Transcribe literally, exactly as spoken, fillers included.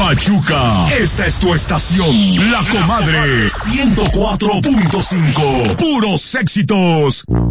Machuca. Esta es tu estación. La Comadre ciento cuatro punto cinco. Puros éxitos.